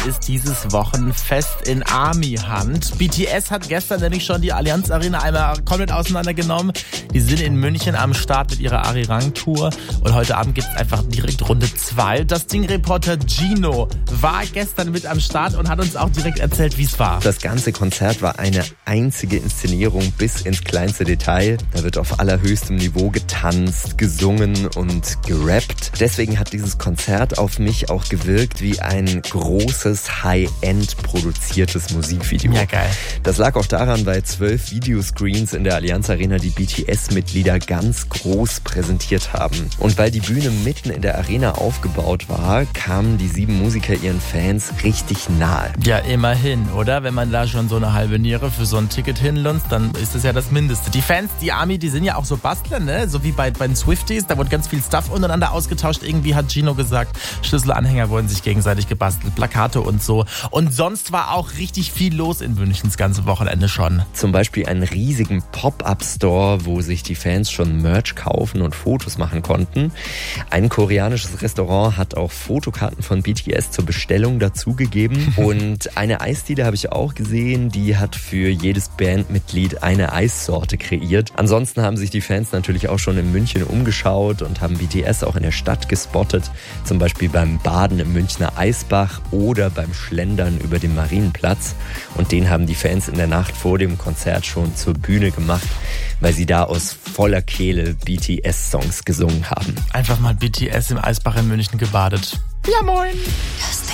ist dieses Wochenfest in Army-Hand. BTS hat gestern nämlich schon die Allianz Arena einmal komplett auseinandergenommen. Die sind in München am Start mit ihrer Arirang-Tour. Und heute Abend gibt es einfach direkt Runde 2. Das Ding-Reporter Gino war gestern mit am Start und hat uns auch direkt erzählt, wie es war. Das ganze Konzert war eine einzige Inszenierung bis ins kleinste Detail. Da wird auf allerhöchstem Niveau getanzt, gesungen und gerappt. Deswegen hat dieses Konzert auf mich auch gewirkt wie ein großes, High-End produziertes Musikvideo. Ja, geil. Das lag auch daran, weil 12 Videoscreens in der Allianz Arena die BTS-Mitglieder ganz groß präsentiert haben. Und weil die Bühne mitten in der Arena aufgebaut war, kamen die 7 Musiker ihren Fans richtig nahe. Ja, immerhin, oder? Wenn man da schon so eine halbe Niere für so ein Ticket hinlunzt, dann ist das ja das Mindeste. Die Fans, die Army, die sind ja auch so Bastler, ne? So wie bei den Swifties, da wurde ganz viel Stuff untereinander ausgetauscht. Irgendwie hat Gino gesagt, Schlüsselanhänger wurden sich gegenseitig gebastelt, Plakate und so. Und sonst war auch richtig viel los in München das ganze Wochenende schon. Zum Beispiel einen riesigen Pop-Up-Store, wo sich die Fans schon Merch kaufen und Fotos machen konnten. Ein koreanisches Restaurant hat auch Fotokarten von BTS zur Bestellung dazugegeben. Und eine Eisdiele habe ich auch gesehen, die hat für jedes Bandmitglied eine Eissorte kreiert. Ansonsten haben sich die Fans natürlich auch schon in München umgeschaut und haben BTS auch in der Stadt gespottet. Zum Beispiel beim Baden im Münchner Eisbach oder beim Schlendern über dem Marienplatz. Und den haben die Fans in der Nacht vor dem Konzert schon zur Bühne gemacht, weil sie da aus voller Kehle BTS-Songs gesungen haben. Einfach mal BTS im Eisbach in München gebadet. Ja, moin!